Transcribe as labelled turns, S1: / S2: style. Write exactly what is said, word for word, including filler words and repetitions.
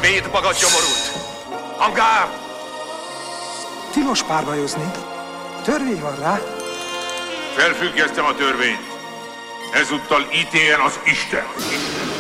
S1: Védbagad gyomorult! Hangár!
S2: Tilos párbajozni. Törvény van rá.
S3: Felfüggesztem a törvényt. Ezúttal ítéljen az Isten.